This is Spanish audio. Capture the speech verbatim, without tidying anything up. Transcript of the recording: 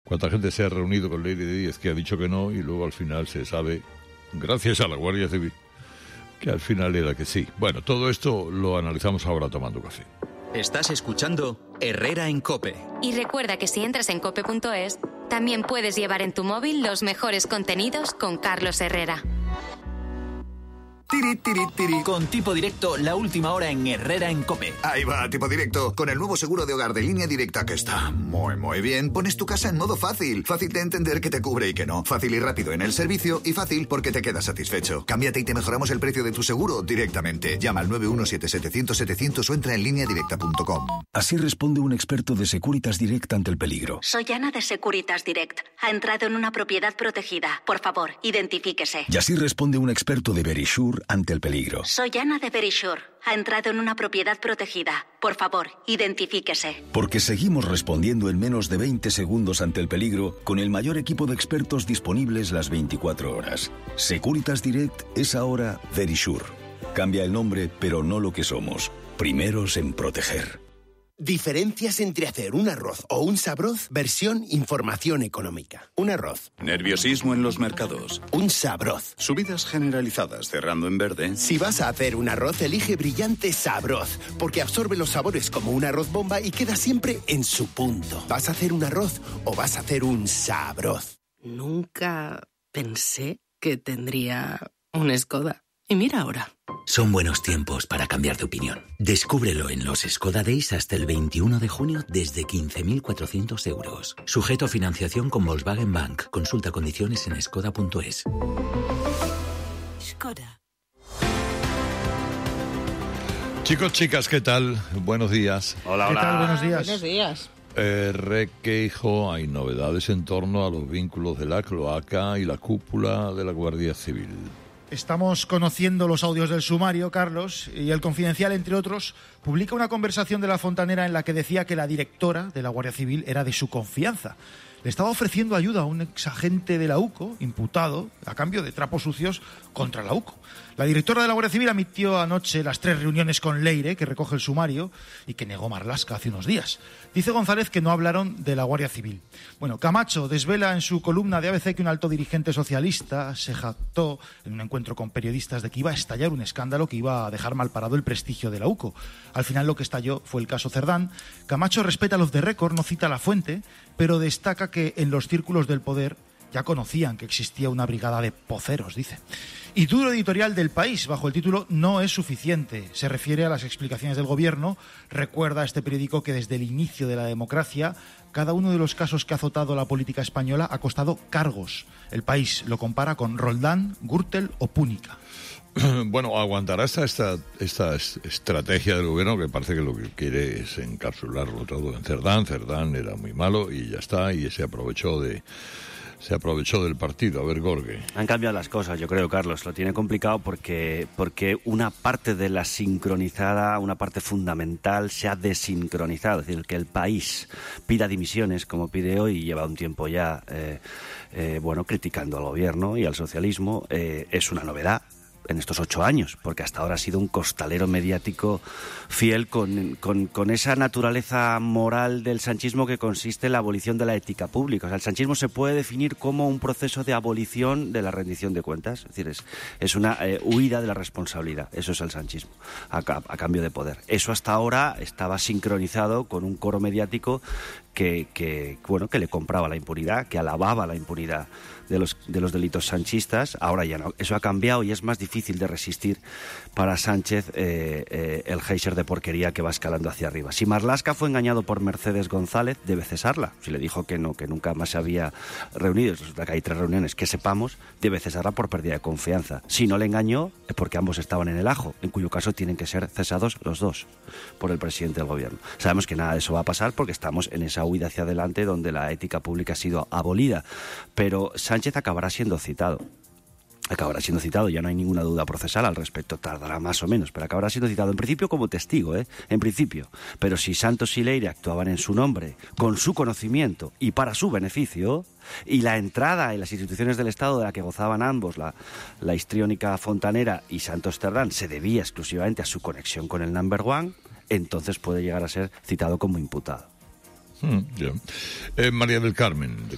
cuánta gente se ha reunido con Lady Díez que ha dicho que no, y luego al final se sabe, gracias a la Guardia Civil, que al final era que sí. Bueno, todo esto lo analizamos ahora tomando café. Estás escuchando Herrera en COPE. Y recuerda que si entras en cope punto es, también puedes llevar en tu móvil los mejores contenidos con Carlos Herrera. Tiri, tiri, tiri. Con Tipo Directo, la última hora en Herrera en COPE. Ahí va, Tipo Directo. Con el nuevo seguro de hogar de Línea Directa, que está muy, muy bien, pones tu casa en modo fácil. Fácil de entender que te cubre y que no. Fácil y rápido en el servicio, y fácil porque te quedas satisfecho. Cámbiate y te mejoramos el precio de tu seguro directamente. Llama al nueve uno siete siete cero cero setecientos o entra en línea directa punto com. Así responde un experto de Securitas Direct ante el peligro. Soy Ana de Securitas Direct. Ha entrado en una propiedad protegida. Por favor, identifíquese. Y así responde un experto de Verisure ante el peligro. Soy Ana de Verisure. Ha entrado en una propiedad protegida. Por favor, identifíquese. Porque seguimos respondiendo en menos de veinte segundos ante el peligro con el mayor equipo de expertos disponibles las veinticuatro horas. Securitas Direct es ahora Verisure. Cambia el nombre, pero no lo que somos. Primeros en proteger. Diferencias entre hacer un arroz o un sabroz, versión información económica. Un arroz. Nerviosismo en los mercados. Un sabroz. Subidas generalizadas cerrando en verde. Si vas a hacer un arroz, elige Brillante Sabroz, porque absorbe los sabores como un arroz bomba y queda siempre en su punto. ¿Vas a hacer un arroz o vas a hacer un sabroz? Nunca pensé que tendría un Skoda. Y mira ahora. Son buenos tiempos para cambiar de opinión. Descúbrelo en los Skoda Days hasta el veintiuno de junio desde quince mil cuatrocientos euros. Sujeto a financiación con Volkswagen Bank. Consulta condiciones en skoda punto es. Skoda. Chicos, chicas, ¿qué tal? Buenos días. Hola, hola. ¿Qué tal? Buenos días. Buenos días. Eh, Requeijo, hay novedades en torno a los vínculos de la cloaca y la cúpula de la Guardia Civil. Estamos conociendo los audios del sumario, Carlos, y El Confidencial, entre otros, publica una conversación de la Fontanera en la que decía que la directora de la Guardia Civil era de su confianza. Le estaba ofreciendo ayuda a un exagente de la U C O, imputado, a cambio de trapos sucios contra la U C O. La directora de la Guardia Civil admitió anoche las tres reuniones con Leire, que recoge el sumario, y que negó Marlaska hace unos días. Dice González que no hablaron de la Guardia Civil. Bueno, Camacho desvela en su columna de A B C que un alto dirigente socialista se jactó en un encuentro con periodistas de que iba a estallar un escándalo que iba a dejar mal parado el prestigio de la U C O. Al final lo que estalló fue el caso Cerdán. Camacho respeta los de récord, no cita la fuente, pero destaca que en los círculos del poder ya conocían que existía una brigada de poceros, dice. Y duro editorial del País, bajo el título No es suficiente. Se refiere a las explicaciones del gobierno. Recuerda a este periódico que desde el inicio de la democracia, cada uno de los casos que ha azotado la política española ha costado cargos. El País lo compara con Roldán, Gürtel o Púnica. Bueno, aguantará esta, esta, esta estrategia del gobierno, que parece que lo que quiere es encapsularlo todo en Cerdán. Cerdán era muy malo y ya está, y se aprovechó de... Se aprovechó del partido. A ver, Gorge. Han cambiado las cosas, yo creo, Carlos. Lo tiene complicado porque, porque una parte de la sincronizada, una parte fundamental, se ha desincronizado. Es decir, que el país pida dimisiones, como pide hoy, y lleva un tiempo ya, eh, eh, bueno, criticando al gobierno y al socialismo, eh, es una novedad en estos ocho años, porque hasta ahora ha sido un costalero mediático fiel con, con, con esa naturaleza moral del sanchismo que consiste en la abolición de la ética pública. O sea, el sanchismo se puede definir como un proceso de abolición de la rendición de cuentas, es decir, es, es una eh, huida de la responsabilidad. Eso es el sanchismo, a, a cambio de poder. Eso hasta ahora estaba sincronizado con un coro mediático que, que, bueno, que le compraba la impunidad, que alababa la impunidad de los, de los delitos sanchistas. Ahora ya no. Eso ha cambiado y es más difícil de resistir para Sánchez eh, eh, el geyser de porquería que va escalando hacia arriba. Si Marlaska fue engañado por Mercedes González, debe cesarla. Si le dijo que no, que nunca más se había reunido, resulta que hay tres reuniones que sepamos, debe cesarla por pérdida de confianza. Si no le engañó, es porque ambos estaban en el ajo, en cuyo caso tienen que ser cesados los dos por el presidente del gobierno. Sabemos que nada de eso va a pasar porque estamos en esa huida hacia adelante donde la ética pública ha sido abolida, pero Sánchez acabará siendo citado. Acabará siendo citado, ya no hay ninguna duda procesal al respecto, tardará más o menos, pero acabará siendo citado en principio como testigo, ¿eh? En principio. Pero si Santos y Leire actuaban en su nombre, con su conocimiento y para su beneficio, y la entrada en las instituciones del Estado de la que gozaban ambos, la, la histriónica Fontanera y Santos Cerdán, se debía exclusivamente a su conexión con el number one, entonces puede llegar a ser citado como imputado. Hmm, yeah. eh, María del Carmen, ¿de